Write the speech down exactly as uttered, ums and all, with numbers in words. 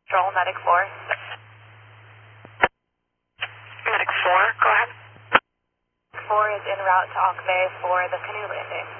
Control, Medic four. Medic four, go ahead. four is en route to Auk Bay for the canoe landing.